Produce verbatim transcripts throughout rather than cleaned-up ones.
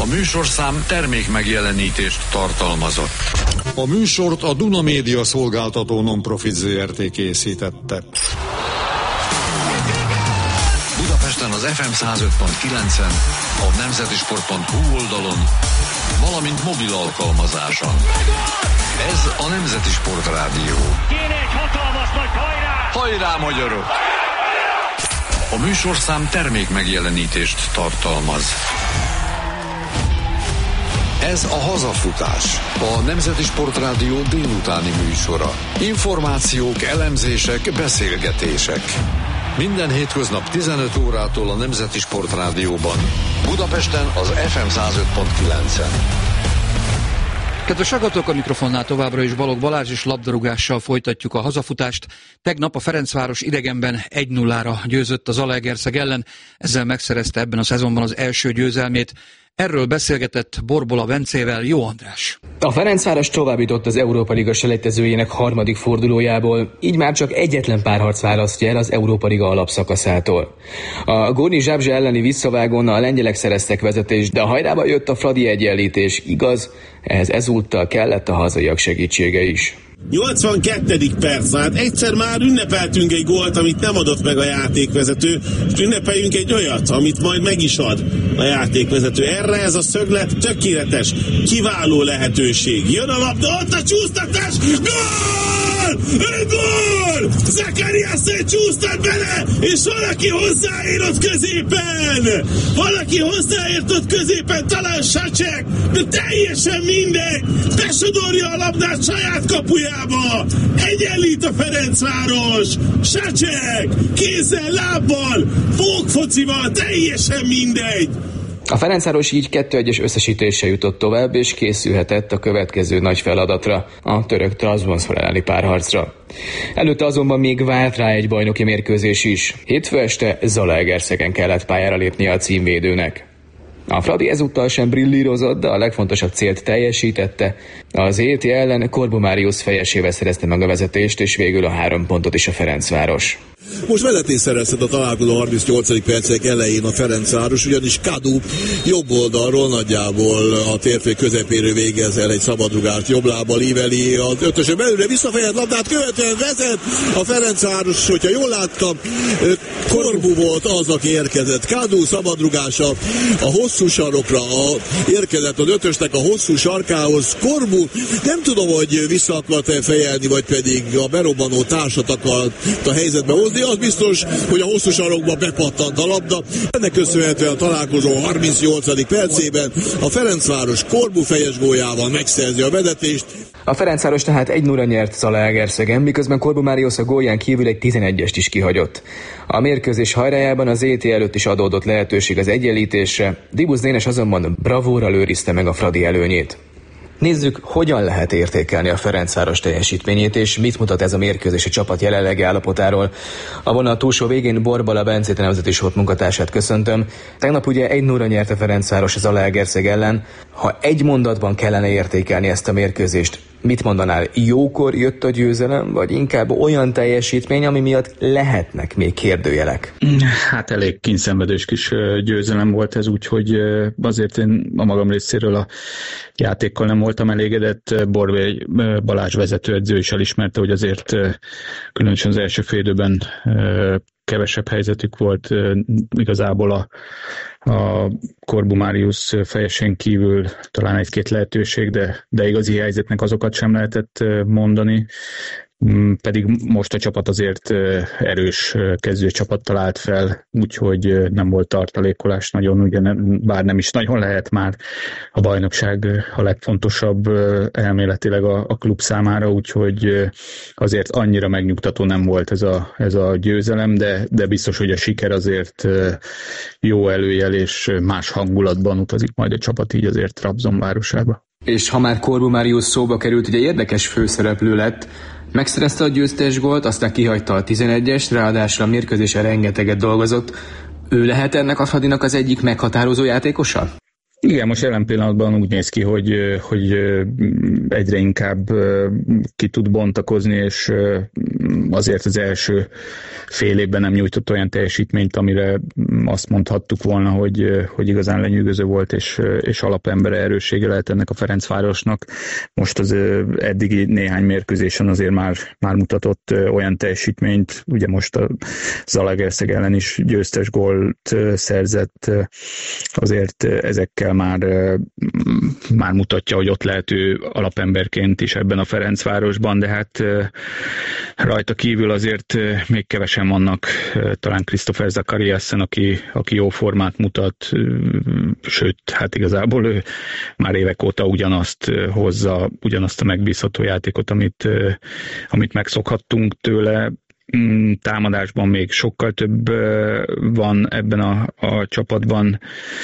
műsorszám termék megjelenítést tartalmazott. A műsort a Duna Média Szolgáltató Non-Profit Zé Er Té készítette. Budapesten az ef em száz öt pont kilencen, a nemzetisport pont hú oldalon, valamint mobil alkalmazáson. Ez a Nemzeti Sport Rádió. Kéne egy hatalmas nagy hajrá! Hajrá, magyarok! A műsorszám termék megjelenítést tartalmaz. Ez a Hazafutás, a Nemzeti Sport Rádió délutáni műsora. Információk, elemzések, beszélgetések. Minden hétköznap tizenöt órától a Nemzeti Sport Rádióban. Budapesten az ef em száz öt pont kilencen. Kedves hallgatók, a mikrofonnál továbbra is Balogh Balázs, és labdarúgással folytatjuk a hazafutást. Tegnap a Ferencváros idegenben egy nullára győzött az Zalaegerszeg ellen, ezzel megszerezte ebben a szezonban az első győzelmét. Erről beszélgetett Borbola Bencével Jó András. A Ferencváros továbbjutott az Európa Liga selejtezőjének harmadik fordulójából, így már csak egyetlen párharc választja el az Európa Liga alapszakaszától. A Gornyi Zabrze elleni visszavágón a lengyelek szereztek vezetést, de a hajrába jött a fradi egyenlítés, igaz, ehhez ezúttal kellett a hazaiak segítsége is. nyolcvankettedik perc, hát egyszer már ünnepeltünk egy gólt, amit nem adott meg a játékvezető, és ünnepeljünk egy olyat, amit majd meg is ad a játékvezető. Erre ez a szöglet tökéletes, kiváló lehetőség. Jön a labda, ott a csúsztatás, gól! Gól! Zakarias csúsztat bele, és valaki hozzáért középen! Valaki hozzáért ott középen, talán Sacek, de teljesen mindegy! Besodorja a labdát saját kapujába! Egyenlít a Ferencváros! Sacek! Kézzel, lábbal, pókfocival, teljesen mindegy! A Ferencváros így kettő egyes összesítéssel jutott tovább, és készülhetett a következő nagy feladatra, a török Trabzonspor elleni párharcra. Előtte azonban még várt rá egy bajnoki mérkőzés is. Hétfő este Zalaegerszegen kellett pályára lépnie a címvédőnek. A fradi ezúttal sem brillírozott, de a legfontosabb célt teljesítette. Az é té ellen Korbu Máriusz fejesével szerezte meg a vezetést, és végül a három pontot is a Ferencváros. Most vezetést szerezhet a találkozó harmincnyolcadik percek elején a Ferencváros, ugyanis Kadu jobb oldalról nagyjából a térfél közepéről végez el egy szabadrugást, jobb lábbal íveli az ötösön belőle, visszafejelt labdát követően vezet a Ferencváros, hogyha jól láttam, Korbu volt az, aki érkezett. Kadu szabadrugása a hosszú sarokra, a, érkezett az ötösnek a hosszú sarkához. Korbu nem tudom, hogy vissza akart-e fejelni, vagy pedig a berobbanó társat akart a helyzetbe hozni. Az biztos, hogy a hosszú sarokba bepattant a labda. Ennek köszönhetően a találkozó harmincnyolcadik percében a Ferencváros Korbu fejes góljával megszerzi a vezetést. A Ferencváros tehát egy nulla nyert Zalaegerszegen, miközben Korbu Máriusz a gólján kívül egy tizenegyest is kihagyott. A mérkőzés hajrájában az é té előtt is adódott lehetőség az egyenlítésre, Dibusz Dénes azonban bravúrral őrizte meg a fradi előnyét. Nézzük, hogyan lehet értékelni a Ferencváros teljesítményét, és mit mutat ez a mérkőzés a csapat jelenlegi állapotáról. A vonal túlsó végén Borbola Bencét, a Nemzeti Sport munkatársát köszöntöm. Tegnap ugye egy nulla nyert a Ferencváros az Zalaegerszeg ellen. Ha egy mondatban kellene értékelni ezt a mérkőzést, mit mondanál? Jókor jött a győzelem, vagy inkább olyan teljesítmény, ami miatt lehetnek még kérdőjelek? Hát elég kényszenvedős kis győzelem volt ez, úgyhogy azért én a magam részéről a játékkal nem voltam elégedett. Borbély Balázs vezetőedző is elismerte, hogy azért különösen az első fél időben kevesebb helyzetük volt, igazából a, a Korbu Máriusz fejesen kívül talán egy-két lehetőség, de, de igazi helyzetnek azokat sem lehetett mondani. Pedig most a csapat azért erős kezdőcsapat talált fel, úgyhogy nem volt tartalékolás nagyon, ugye nem, bár nem is nagyon lehet már a bajnokság a legfontosabb elméletileg a, a klub számára, úgyhogy azért annyira megnyugtató nem volt ez a, ez a győzelem, de, de biztos, hogy a siker azért jó előjel, és más hangulatban utazik majd a csapat így azért Trabzon városába. És ha már Korbu Máriusz szóba került, ugye érdekes főszereplő lett, megszerezte a győztes gólt, aztán kihagyta a tizenegyest, ráadásul a mérkőzésen rengeteget dolgozott. Ő lehet ennek a Fradinak az egyik meghatározó játékosa? Igen, most jelen pillanatban úgy néz ki, hogy, hogy egyre inkább ki tud bontakozni, és azért az első fél évben nem nyújtott olyan teljesítményt, amire azt mondhattuk volna, hogy, hogy igazán lenyűgöző volt, és, és alapembere erőssége lehet ennek a Ferencvárosnak. Most az eddigi néhány mérkőzésen azért már, már mutatott olyan teljesítményt, ugye most a Zalaegerszeg ellen is győztes gólt szerzett, azért ezekkel már, már mutatja, hogy ott lehet ő alapemberként is ebben a Ferencvárosban, de hát rajta kívül azért még kevesen vannak, talán Christopher Zachariasen, aki, aki jó formát mutat, sőt, hát igazából ő már évek óta ugyanazt hozza, ugyanazt a megbízható játékot, amit, amit megszokhattunk tőle. Támadásban még sokkal több van ebben a, a csapatban.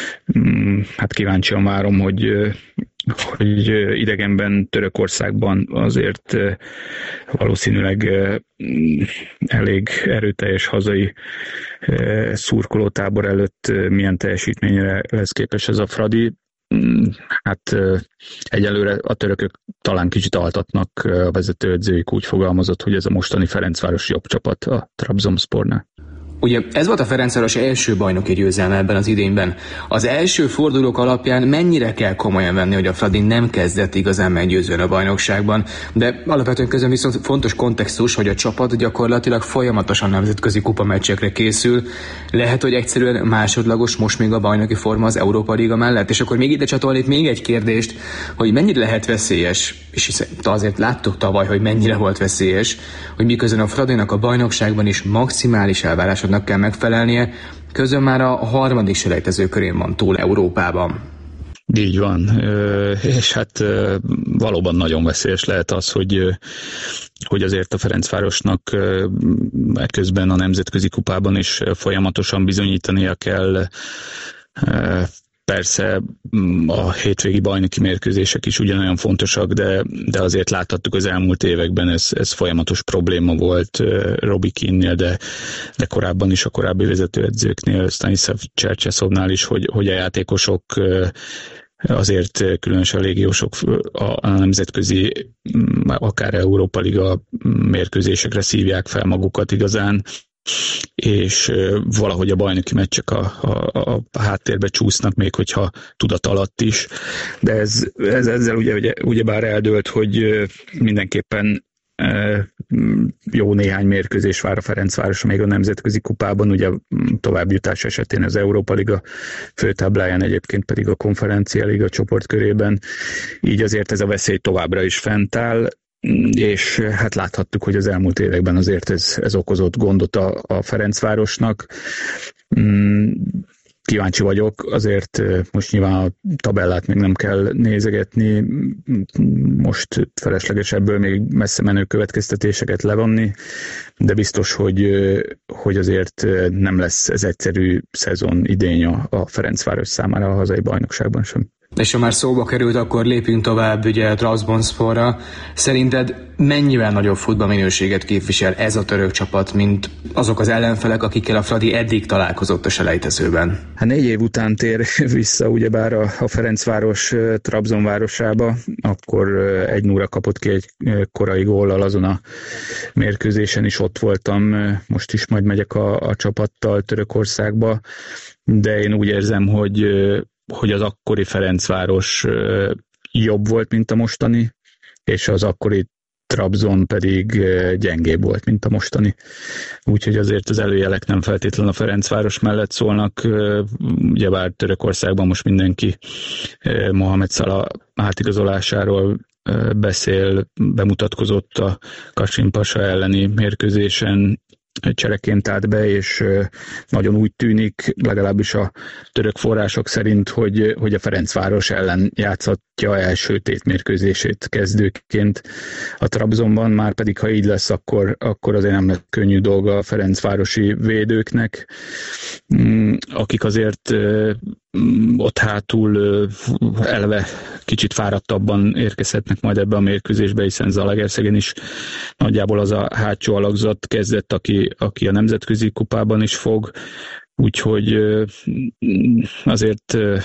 Hát kíváncsian várom, hogy, hogy idegenben, Törökországban azért valószínűleg elég erőteljes hazai szurkolótábor előtt milyen teljesítményre lesz képes ez a Fradi. Hát egyelőre a törökök talán kicsit altatnak, a vezetőedzőjük úgy fogalmazott, hogy ez a mostani Ferencváros jobb csapat a Trabzonspornál. Ugye ez volt a Ferencváros első bajnoki győzelme ebben az idényben. Az első fordulók alapján mennyire kell komolyan venni, hogy a Fradi nem kezdett igazán meggyőzően a bajnokságban, de alapvetően közben viszont fontos kontextus, hogy a csapat gyakorlatilag folyamatosan nemzetközi kupameccsekre készül. Lehet, hogy egyszerűen másodlagos most még a bajnoki forma az Európa Liga mellett, és akkor még ide csatolnék még egy kérdést, hogy mennyire lehet veszélyes, és hiszen azért láttuk tavaly, hogy mennyire volt veszélyes, hogy miközben a Fradinak a bajnokságban is maximális elvárásod kell megfelelnie, közben már a harmadik selejtező körén van túl Európában. Így van, és hát valóban nagyon veszélyes lehet az, hogy, hogy azért a Ferencvárosnak közben a nemzetközi kupában is folyamatosan bizonyítania kell. Persze a hétvégi bajnoki mérkőzések is ugyanolyan fontosak, de, de azért láthattuk az elmúlt években, ez, ez folyamatos probléma volt Robbie Keane-nél, de, de korábban is a korábbi vezetőedzőknél, Stanislav Csercseszovnál is, hogy, hogy a játékosok azért különösen a légiósok a nemzetközi, akár Európa Liga mérkőzésekre szívják fel magukat igazán, és valahogy a bajnoki meccsek a, a, a háttérbe csúsznak, még hogyha tudat alatt is, de ez, ez ezzel ugye, ugye, ugyebár eldőlt, hogy mindenképpen jó néhány mérkőzés vár a Ferencváros még a nemzetközi kupában, ugye továbbjutás esetén az Európa Liga főtábláján, egyébként pedig a Konferencia Liga csoportkörében, így azért ez a veszély továbbra is fent áll, és hát láthattuk, hogy az elmúlt években azért ez, ez okozott gondot a, a Ferencvárosnak. Kíváncsi vagyok, azért most nyilván a tabellát még nem kell nézegetni, most felesleges ebből még messze menő következtetéseket levonni, de biztos, hogy, hogy azért nem lesz ez egyszerű szezon idény a, a Ferencváros számára a hazai bajnokságban sem. És ha már szóba került, akkor lépjünk tovább ugye Trabzonsporra. Szerinted mennyivel nagyobb futballminőséget képvisel ez a török csapat, mint azok az ellenfelek, akikkel a Fradi eddig találkozott a selejtezőben? Hát négy év után tér vissza ugyebár a, a Ferencváros Trabzon városába, akkor egy nulla kapott ki egy korai góllal azon a mérkőzésen is ott voltam, most is majd megyek a, a csapattal Törökországba, de én úgy érzem, hogy hogy az akkori Ferencváros jobb volt, mint a mostani, és az akkori Trabzon pedig gyengébb volt, mint a mostani. Úgyhogy azért az előjelek nem feltétlenül a Ferencváros mellett szólnak. Ugyebár Törökországban most mindenki Mohamed Salah átigazolásáról beszél, bemutatkozott a Kasim Pasa elleni mérkőzésen, csereként állt be, és nagyon úgy tűnik, legalábbis a török források szerint, hogy, hogy a Ferencváros ellen játszhatja első tétmérkőzését kezdőként a Trabzonban, már pedig ha így lesz, akkor, akkor azért nem lesz könnyű dolga a ferencvárosi védőknek, akik azért ott hátul eleve kicsit fáradtabban érkezhetnek majd ebbe a mérkőzésbe, hiszen Zalaegerszegen is nagyjából az a hátsó alakzat kezdett, aki, aki a nemzetközi kupában is fog, úgyhogy azért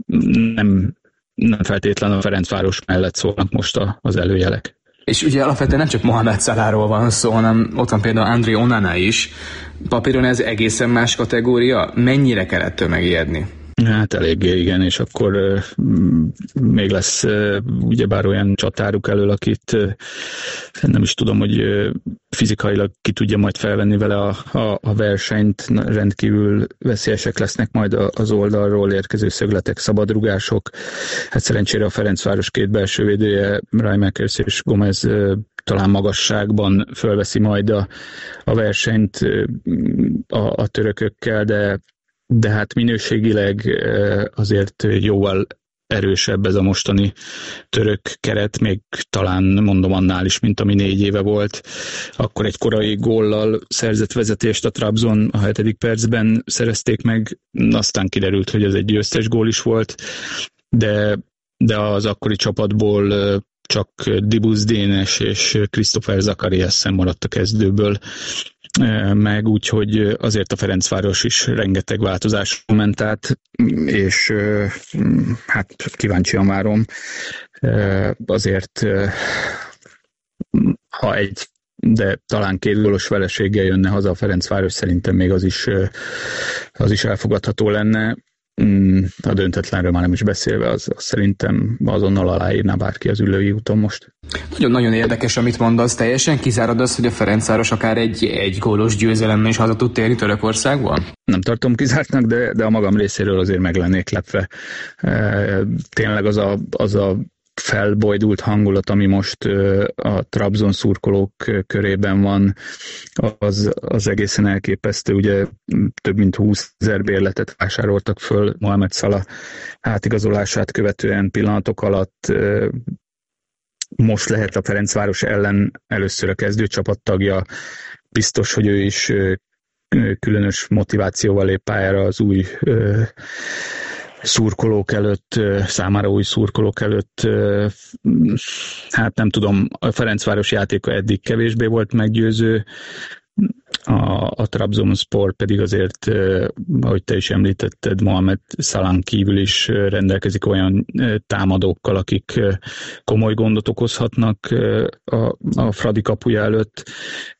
nem, nem feltétlenül a Ferencváros mellett szólnak most a, az előjelek. És ugye alapvetően nem csak Mohamed Salahról van szó, hanem ott van például André Onana is. Papíron ez egészen más kategória. Mennyire kellett tömegijedni? Hát eléggé, igen, és akkor uh, még lesz uh, ugyebár olyan csatáruk elől, akit uh, nem is tudom, hogy uh, fizikailag ki tudja majd felvenni vele a, a, a versenyt, rendkívül veszélyesek lesznek majd az oldalról érkező szögletek, szabadrugások. Hát szerencsére a Ferencváros két belső védője, Rijmakers és Gomez uh, talán magasságban fölveszi majd a, a versenyt uh, a, a törökökkel, de de hát minőségileg azért jóval erősebb ez a mostani török keret, még talán mondom annál is, mint ami négy éve volt. Akkor egy korai góllal szerzett vezetést a Trabzon a hetedik percben szerezték meg, aztán kiderült, hogy ez egy győztes gól is volt, de, de az akkori csapatból csak Dibusz Dénes és Christopher Zakariassen maradt a kezdőből meg, úgyhogy azért a Ferencváros is rengeteg változáson ment át, és hát kíváncsian várom. Azért, ha egy, de talán két gólos vereséggel jönne haza a Ferencváros, szerintem még az is, az is elfogadható lenne. A döntetlenről már nem is beszélve, az, az szerintem azonnal aláírná bárki az ülői úton most. Nagyon-nagyon érdekes, amit mondasz, teljesen kizárod az, hogy a Ferencváros akár egy, egy gólos győzelemmel is haza tud térni Törökországból? Nem tartom kizártnak, de, de a magam részéről azért meg lennék lepve. Tényleg az a, az a felbojdult hangulat, ami most a Trabzon szurkolók körében van, az, az egészen elképesztő. Ugye több mint húszezer bérletet vásároltak föl Mohamed Salah átigazolását követően pillanatok alatt. Most lehet a Ferencváros ellen először a kezdőcsapat tagja. Biztos, hogy ő is különös motivációval lép pályára az új szurkolók előtt, számára új szurkolók előtt. Hát nem tudom, a Ferencváros játéka eddig kevésbé volt meggyőző, a, a Trabzonspor pedig azért, ahogy te is említetted, Mohamed Salahn kívül is rendelkezik olyan támadókkal, akik komoly gondot okozhatnak a, a Fradi kapuja előtt.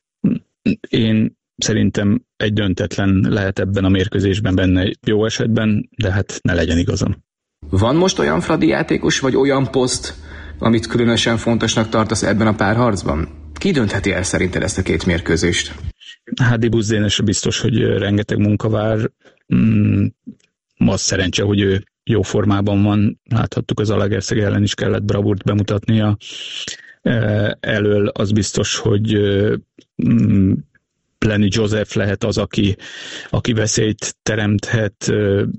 Én szerintem egy döntetlen lehet ebben a mérkőzésben benne jó esetben, de hát ne legyen igazam. Van most olyan Fradi játékos, vagy olyan poszt, amit különösen fontosnak tartasz ebben a párharcban? Ki döntheti el szerinted ezt a két mérkőzést? Hát Dibusz Dénesre biztos, hogy rengeteg munka vár. Mm, az szerencse, hogy ő jó formában van. Láthattuk, az Zalaegerszeg ellen is kellett bravúrt bemutatnia. Elől az biztos, hogy mm, Lenny Joseph lehet az, aki, aki veszélyt teremthet,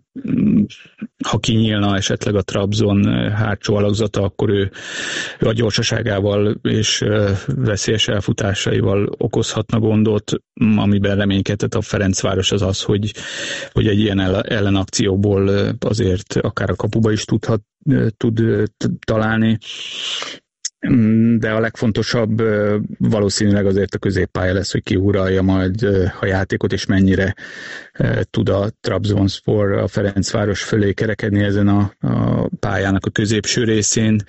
ha kinyílna esetleg a Trabzon hátsó alakzata, akkor ő, ő a gyorsaságával és veszélyes elfutásaival okozhatna gondot, amiben reménykedett a Ferencváros az az, hogy, hogy egy ilyen ellenakcióból azért akár a kapuba is tudhat, tud találni. De a legfontosabb valószínűleg azért a középpálya lesz, hogy ki uralja majd a játékot, és mennyire tud a Trabzonspor a Ferencváros fölé kerekedni ezen a, a pályának a középső részén.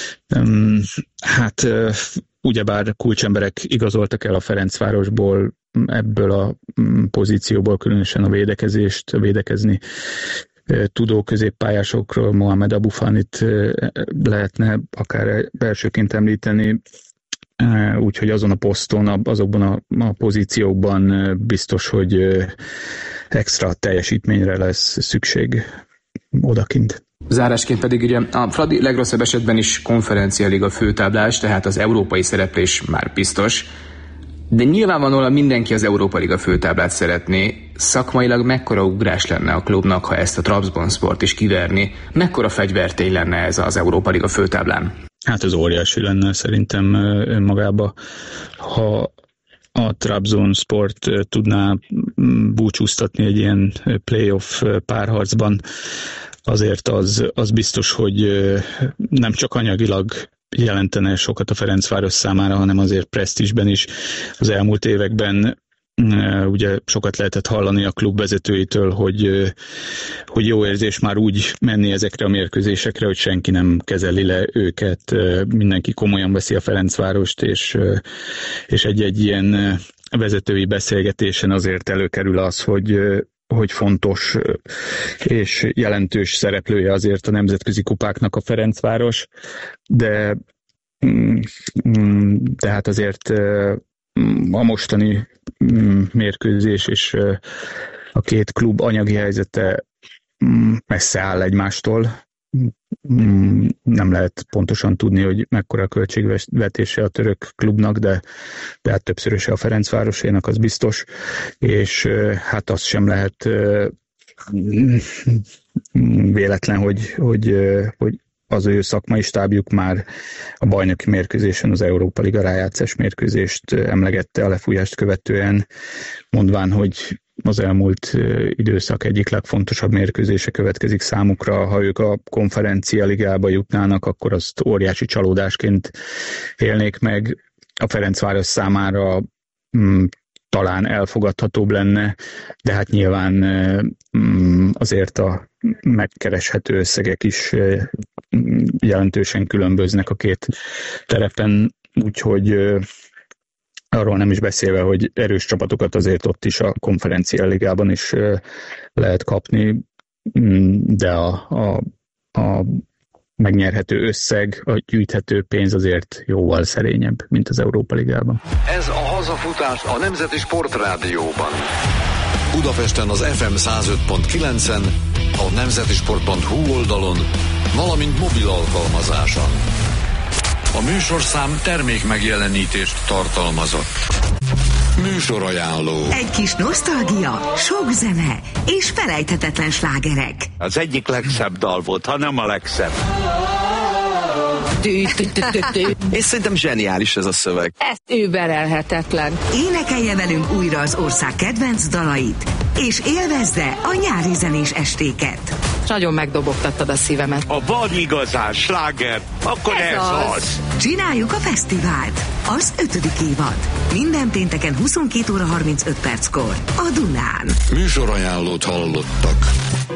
Hát ugyebár kulcsemberek igazoltak el a Ferencvárosból, ebből a pozícióból különösen a védekezést, védekezni tudó középpályásokról Mohamed Aboufanit lehetne akár elsőként említeni, úgyhogy azon a poszton, azokban a, a pozíciókban biztos, hogy extra teljesítményre lesz szükség odakint. Zárásként pedig ugye a Fradi legrosszabb esetben is konferencialiga főtáblás, tehát az európai szereplés már biztos. De nyilvánvalóan mindenki az Európa Liga főtáblát szeretné. Szakmailag mekkora ugrás lenne a klubnak, ha ezt a Trabzonsport is kiverni? Mekkora fegyvertény lenne ez az Európa Liga főtáblán? Hát ez óriási lenne szerintem önmagában, ha a Trabzonsport tudná búcsúztatni egy ilyen playoff párharcban. Azért az, az biztos, hogy nem csak anyagilag jelentene sokat a Ferencváros számára, hanem azért presztízsben is. Az elmúlt években Ugye sokat lehetett hallani a klub vezetőitől, hogy, hogy jó érzés már úgy menni ezekre a mérkőzésekre, hogy senki nem kezeli le őket, mindenki komolyan veszi a Ferencvárost, és, és egy-egy ilyen vezetői beszélgetésen azért előkerül az, hogy hogy fontos és jelentős szereplője azért a nemzetközi kupáknak a Ferencváros, de tehát azért a mostani mérkőzés és a két klub anyagi helyzete messze áll egymástól. Nem lehet pontosan tudni, hogy mekkora a költségvetése a török klubnak, de, de hát többszöröse a Ferencvárosénak, az biztos, és hát azt sem lehet véletlen, hogy, hogy, hogy az ő szakmai stábjuk már a bajnoki mérkőzésen, az Európa Liga rájátszás mérkőzést emlegette a lefújást követően, mondván, hogy az elmúlt időszak egyik legfontosabb mérkőzése következik számukra. Ha ők a konferencia ligába jutnának, akkor azt óriási csalódásként élnék meg. A Ferencváros számára mm, talán elfogadhatóbb lenne, de hát nyilván mm, azért a megkereshető összegek is jelentősen különböznek a két terepen, úgyhogy arról nem is beszélve, hogy erős csapatokat azért ott is a konferencia ligában is lehet kapni, de a, a, a megnyerhető összeg, a gyűjthető pénz azért jóval szerényebb, mint az Európa Ligában. Ez a hazafutás a Nemzeti Sportrádióban. Budapesten az ef em száz öt pont kilencen, a nemzetisport pont hu oldalon, valamint mobil alkalmazáson. A műsorszám termék megjelenítést tartalmazott. Műsorajánló. Egy kis nosztalgia, sok zene és felejthetetlen slágerek. Az egyik legszebb dal volt, ha nem a legszebb. És szerintem zseniális ez a szöveg. Ez überelhetetlen. Énekelje velünk újra az ország kedvenc dalait, és élvezze a nyári zenés estéket. Nagyon megdobogtattad a szívemet. Ha van igazán sláger, akkor ez, ez az. az. Csináljuk a fesztivált. Az ötödik évad. Minden pénteken huszonkét óra harmincöt perckor. A Dunán. Műsorajánlót hallottak.